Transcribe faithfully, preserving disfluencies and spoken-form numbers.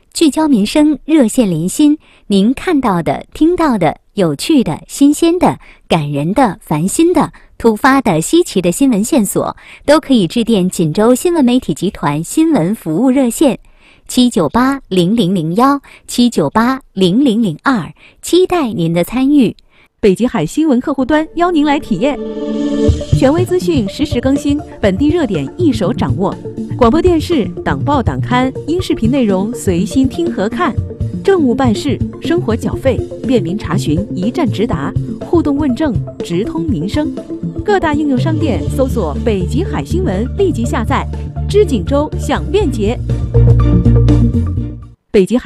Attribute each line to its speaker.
Speaker 1: 聚焦民生，热线临心。您看到的、听到的、有趣的、新鲜的、感人的、烦心的、突发的、稀奇的新闻线索，都可以致电锦州新闻媒体集团新闻服务热线七九八零零零幺七九八零零零二，期待您的参与。
Speaker 2: 北极海新闻客户端邀您来体验，权威资讯实时更新，本地热点一手掌握。广播电视、党报党刊、音视频内容随心听和看，政务办事、生活缴费，便民查询，一站直达，互动问政，直通民生。各大应用商店搜索北极海新闻，立即下载。知锦州享便捷。北极海